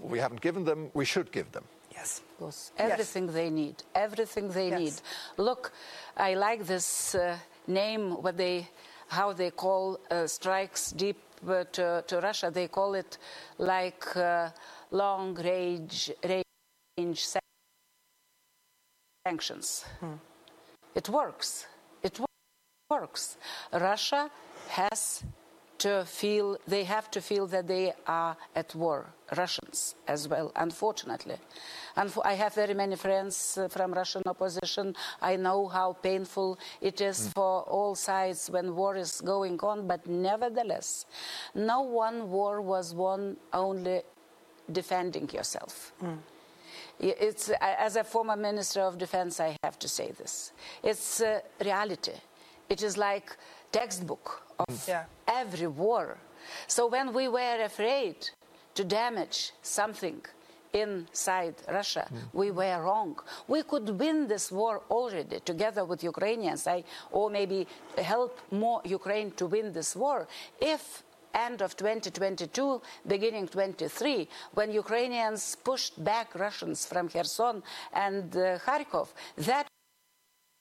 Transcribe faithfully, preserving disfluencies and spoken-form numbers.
we haven't given them, we should give them. Yes. Everything yes. they need. Everything they yes. need. Look, I like this uh, name, what they, how they call uh, strikes deep uh, to, to Russia. They call it like uh, long range, range sanctions. Hmm. It works. It works. Russia has to feel, they have to feel that they are at war. Russians as well, unfortunately. And I have very many friends from Russian opposition. I know how painful it is mm. for all sides when war is going on, but nevertheless, no one war was won only defending yourself. Mm. It's, as a former Minister of Defense, I have to say this. It's uh, reality. It is like textbook of yeah. every war. So when we were afraid to damage something inside Russia, mm. we were wrong. We could win this war already together with Ukrainians, I, or maybe help more Ukraine to win this war if end of twenty twenty-two, beginning twenty-three, when Ukrainians pushed back Russians from Kherson and uh, Kharkov, that